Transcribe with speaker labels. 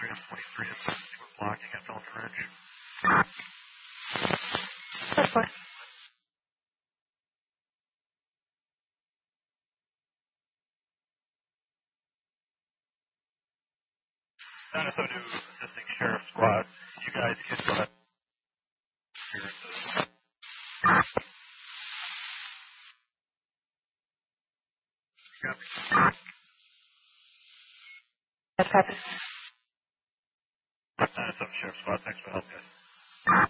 Speaker 1: 323 is we're blocking at Elk Ridge.
Speaker 2: That's fine.
Speaker 1: So new assisting sheriff squad. You guys can go ahead.
Speaker 2: That's happened.
Speaker 1: Sheriff squad, thanks for helping us.